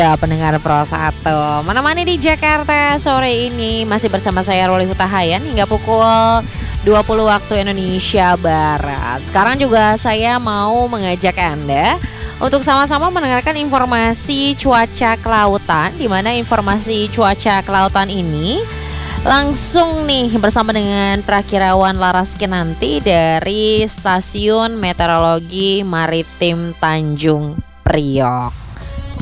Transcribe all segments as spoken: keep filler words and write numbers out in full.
Ya, pendengar Pro satu menemani di Jakarta sore ini masih bersama saya Roli Hutahayan hingga pukul dua puluh waktu Indonesia Barat. Sekarang juga saya mau mengajak Anda untuk sama-sama mendengarkan informasi cuaca kelautan, di mana informasi cuaca kelautan ini langsung nih bersama dengan Prakirawan Laras Kinanti dari Stasiun Meteorologi Maritim Tanjung Priok.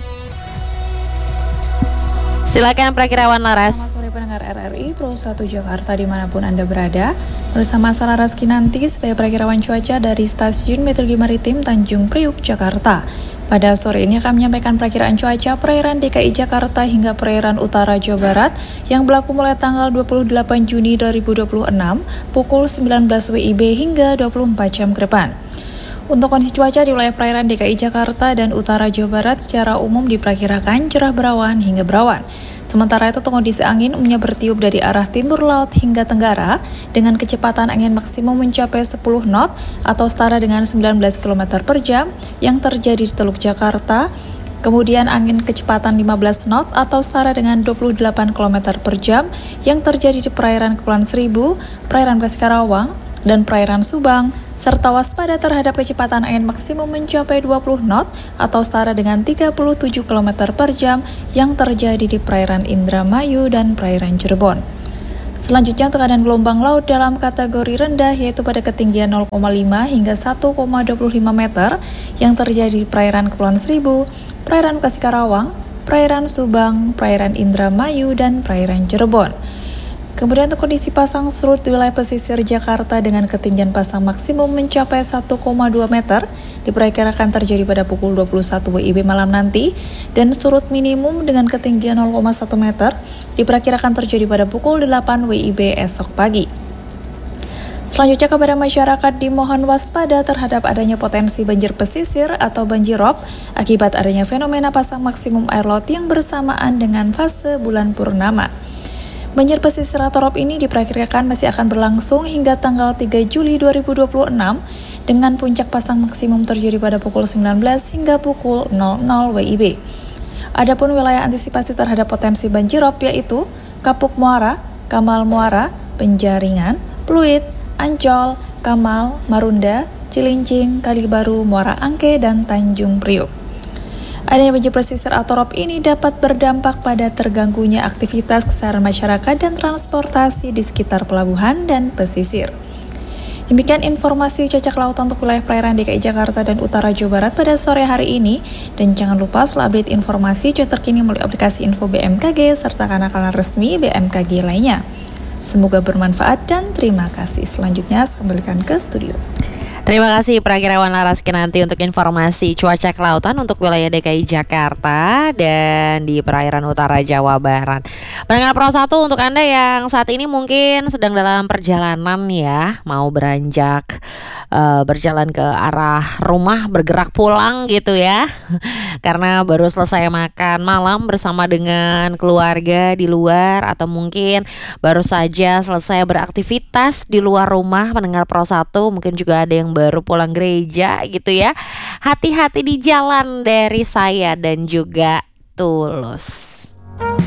Silakan Prakirawan Laras. Selamat sore pendengar R R I Pro satu Jakarta dimanapun Anda berada. Bersama saya Laras Kinanti sebagai Prakirawan Cuaca dari Stasiun Meteorologi Maritim Tanjung Priok, Jakarta. Pada sore ini akan menyampaikan perakiraan cuaca perairan D K I Jakarta hingga perairan utara Jawa Barat yang berlaku mulai tanggal dua puluh delapan Juni dua ribu dua puluh enam pukul sembilan belas W I B hingga dua puluh empat jam ke depan. Untuk kondisi cuaca di wilayah perairan D K I Jakarta dan utara Jawa Barat secara umum diperkirakan cerah berawan hingga berawan. Sementara itu kondisi angin umumnya bertiup dari arah timur laut hingga tenggara dengan kecepatan angin maksimum mencapai sepuluh knot atau setara dengan sembilan belas kilometer per jam yang terjadi di Teluk Jakarta. Kemudian angin kecepatan lima belas knot atau setara dengan dua puluh delapan kilometer per jam yang terjadi di perairan Kepulauan Seribu, perairan Bekasi Karawang, dan perairan Subang, serta waspada terhadap kecepatan angin maksimum mencapai dua puluh knot atau setara dengan tiga puluh tujuh kilometer per jam yang terjadi di perairan Indramayu dan perairan Cirebon. Selanjutnya untuk keadaan gelombang laut dalam kategori rendah yaitu pada ketinggian nol koma lima hingga satu koma dua puluh lima meter yang terjadi di perairan Kepulauan Seribu, perairan Bekasi Karawang, perairan Subang, perairan Indramayu, dan perairan Cirebon. Kemudian untuk kondisi pasang surut di wilayah pesisir Jakarta dengan ketinggian pasang maksimum mencapai satu koma dua meter diperkirakan terjadi pada pukul dua puluh satu W I B malam nanti, dan surut minimum dengan ketinggian nol koma satu meter diperkirakan terjadi pada pukul delapan W I B esok pagi. Selanjutnya kepada masyarakat dimohon waspada terhadap adanya potensi banjir pesisir atau banjirop akibat adanya fenomena pasang maksimum air laut yang bersamaan dengan fase bulan purnama. Banjir pesisir atau rop ini diperkirakan masih akan berlangsung hingga tanggal tiga Juli dua ribu dua puluh enam dengan puncak pasang maksimum terjadi pada pukul sembilan belas hingga pukul nol nol W I B. Adapun wilayah antisipasi terhadap potensi banjir rop yaitu Kapuk Muara, Kamal Muara, Penjaringan, Pluit, Ancol, Kamal, Marunda, Cilincing, Kalibaru, Muara Angke, dan Tanjung Priok. Adanya banjir pesisir atau rop ini dapat berdampak pada terganggunya aktivitas keseharian masyarakat dan transportasi di sekitar pelabuhan dan pesisir. Demikian informasi cuaca kelautan untuk wilayah perairan D K I Jakarta dan utara Jawa Barat pada sore hari ini. Dan jangan lupa selalu update informasi cuaca terkini melalui aplikasi Info B M K G serta kanal-kanal resmi B M K G lainnya. Semoga bermanfaat dan terima kasih. Selanjutnya saya kembalikan ke studio. Terima kasih Prakirawan Laras Kinanti untuk informasi cuaca kelautan untuk wilayah D K I Jakarta dan di perairan utara Jawa Barat. Pendengar Pro satu, untuk Anda yang saat ini mungkin sedang dalam perjalanan ya, mau beranjak uh, berjalan ke arah rumah, bergerak pulang gitu ya, karena baru selesai makan malam bersama dengan keluarga di luar, atau mungkin baru saja selesai beraktivitas di luar rumah. Pendengar Pro satu, mungkin juga ada yang baru pulang gereja gitu ya. Hati-hati di jalan dari saya dan juga Tulus.